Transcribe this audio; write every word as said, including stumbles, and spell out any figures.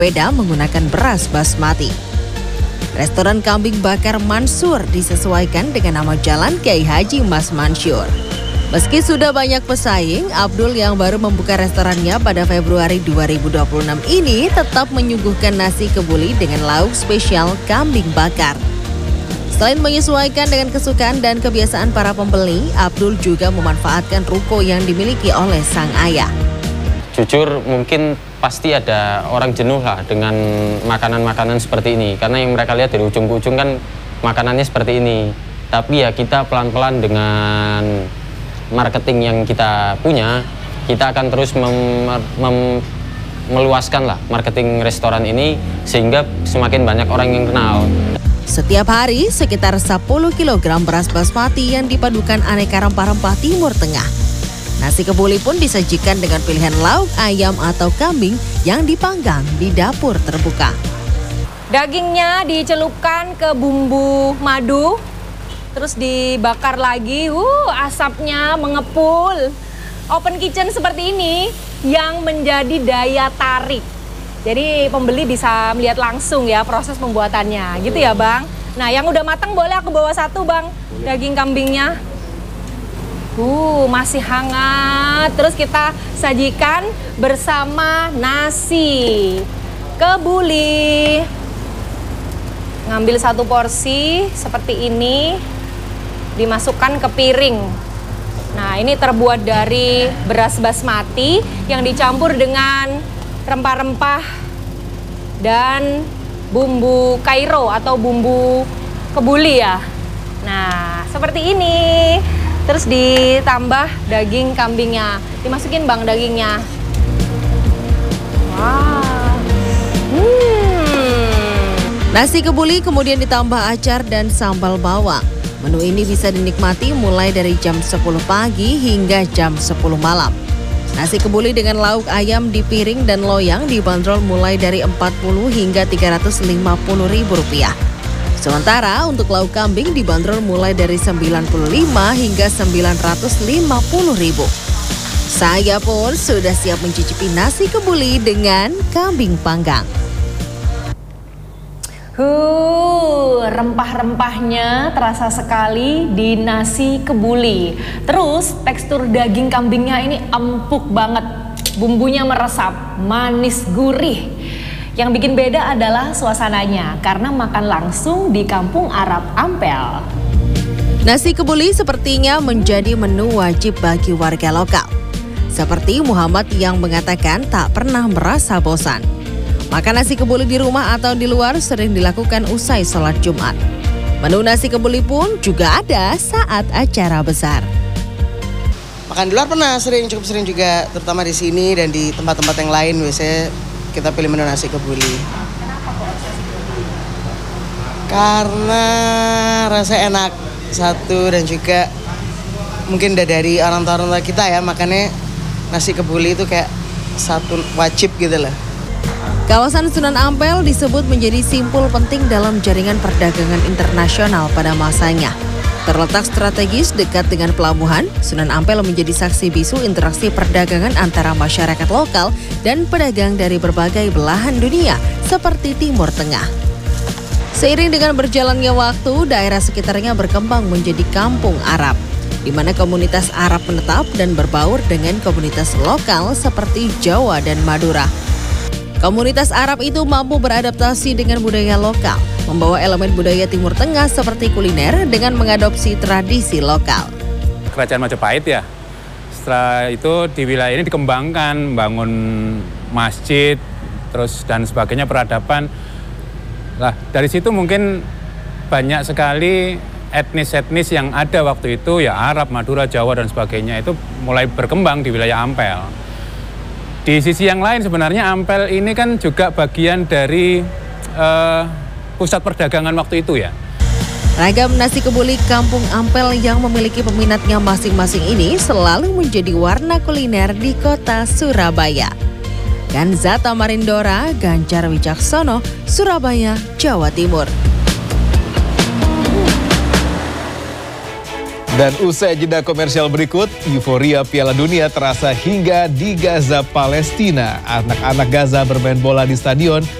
berbeda menggunakan beras basmati. Restoran kambing bakar Mansur disesuaikan dengan nama jalan Kiai Haji Mas Mansur. Meski sudah banyak pesaing, Abdul yang baru membuka restorannya pada Februari dua ribu dua puluh enam ini tetap menyuguhkan nasi kebuli dengan lauk spesial kambing bakar. Selain menyesuaikan dengan kesukaan dan kebiasaan para pembeli, Abdul juga memanfaatkan ruko yang dimiliki oleh sang ayah. Jujur mungkin pasti ada orang jenuh lah dengan makanan-makanan seperti ini. Karena yang mereka lihat dari ujung ke ujung kan makanannya seperti ini. Tapi ya kita pelan-pelan dengan marketing yang kita punya, kita akan terus mem mem meluaskan lah marketing restoran ini sehingga semakin banyak orang yang kenal. Setiap hari sekitar sepuluh kilogram beras basmati yang dipadukan aneka rempah-rempah Timur Tengah. Nasi kebuli pun disajikan dengan pilihan lauk ayam atau kambing yang dipanggang di dapur terbuka. Dagingnya dicelupkan ke bumbu madu, terus dibakar lagi, uh, asapnya mengepul. Open kitchen seperti ini yang menjadi daya tarik. Jadi pembeli bisa melihat langsung ya proses pembuatannya, gitu ya Bang. Nah yang udah matang boleh aku bawa satu Bang, daging kambingnya. Uh, masih hangat. Terus kita sajikan bersama nasi kebuli. Ngambil satu porsi seperti ini, dimasukkan ke piring. Nah ini terbuat dari beras basmati yang dicampur dengan rempah-rempah dan bumbu Kairo atau bumbu kebuli ya. Nah seperti ini. Terus ditambah daging kambingnya. Dimasukin Bang dagingnya. Wah. Hmm. Nasi kebuli kemudian ditambah acar dan sambal bawang. Menu ini bisa dinikmati mulai dari jam sepuluh pagi hingga jam sepuluh malam. Nasi kebuli dengan lauk ayam di piring dan loyang dibanderol mulai dari empat puluh hingga tiga ratus lima puluh ribu rupiah. Sementara untuk lauk kambing dibanderol mulai dari sembilan puluh lima hingga sembilan ratus lima puluh ribu. Saya pun sudah siap mencicipi nasi kebuli dengan kambing panggang. Huh, rempah-rempahnya terasa sekali di nasi kebuli. Terus tekstur daging kambingnya ini empuk banget. Bumbunya meresap, manis gurih. Yang bikin beda adalah suasananya karena makan langsung di Kampung Arab Ampel. Nasi kebuli sepertinya menjadi menu wajib bagi warga lokal. Seperti Muhammad yang mengatakan tak pernah merasa bosan. Makan nasi kebuli di rumah atau di luar sering dilakukan usai sholat Jumat. Menu nasi kebuli pun juga ada saat acara besar. Makan di luar pernah, sering, cukup sering juga, terutama di sini dan di tempat-tempat yang lain biasanya kita pilih menu nasi kebuli. Karena rasa enak satu dan juga mungkin udah dari orang tua orang tua kita ya, makanya nasi kebuli itu kayak satu wajib gitu lah. Kawasan Sunan Ampel disebut menjadi simpul penting dalam jaringan perdagangan internasional pada masanya. Terletak strategis dekat dengan pelabuhan, Sunan Ampel menjadi saksi bisu interaksi perdagangan antara masyarakat lokal dan pedagang dari berbagai belahan dunia seperti Timur Tengah. Seiring dengan berjalannya waktu, daerah sekitarnya berkembang menjadi kampung Arab, di mana komunitas Arab menetap dan berbaur dengan komunitas lokal seperti Jawa dan Madura. Komunitas Arab itu mampu beradaptasi dengan budaya lokal, membawa elemen budaya Timur Tengah seperti kuliner dengan mengadopsi tradisi lokal. Kerajaan Majapahit ya, setelah itu di wilayah ini dikembangkan, bangun masjid, terus dan sebagainya, peradaban. Nah, dari situ mungkin banyak sekali etnis-etnis yang ada waktu itu, ya Arab, Madura, Jawa dan sebagainya, itu mulai berkembang di wilayah Ampel. Di sisi yang lain sebenarnya Ampel ini kan juga bagian dari uh, pusat perdagangan waktu itu ya. Ragam nasi kebuli Kampung Ampel yang memiliki peminatnya masing-masing ini selalu menjadi warna kuliner di kota Surabaya. Kanza Tamarindora, Ganjar Wicaksono, Surabaya, Jawa Timur. Dan usai jeda komersial berikut, euforia Piala Dunia terasa hingga di Gaza, Palestina. Anak-anak Gaza bermain bola di stadion